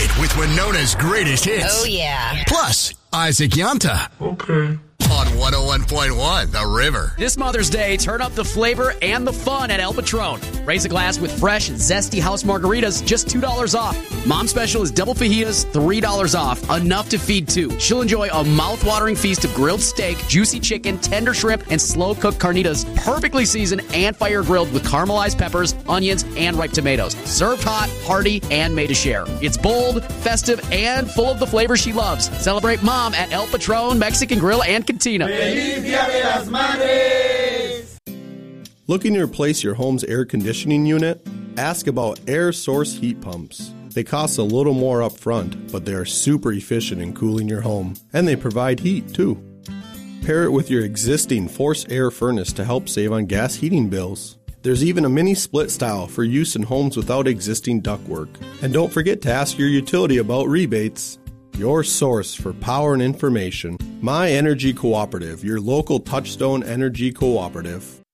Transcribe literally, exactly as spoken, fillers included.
with Winona's greatest hits. Oh, yeah. Plus, Isaac Yanta. Okay. On one oh one point one, The River. This Mother's Day, turn up the flavor and the fun at El Patron. Raise a glass with fresh, zesty house margaritas, just two dollars off. Mom special is double fajitas, three dollars off. Enough to feed two. She'll enjoy a mouth-watering feast of grilled steak, juicy chicken, tender shrimp, and slow-cooked carnitas, perfectly seasoned and fire-grilled with caramelized peppers, onions, and ripe tomatoes. Served hot, hearty, and made to share. It's bold, festive, and full of the flavor she loves. Celebrate Mom at El Patron Mexican Grill and Cantina. Feliz Dia de las Madres! Looking to replace your home's air conditioning unit? Ask about Air Source heat pumps. They cost a little more up front, but they are super efficient in cooling your home. And they provide heat, too. Pair it with your existing forced air furnace to help save on gas heating bills. There's even a mini split style for use in homes without existing ductwork. And don't forget to ask your utility about rebates. Your source for power and information. My Energy Cooperative, your local Touchstone Energy Cooperative.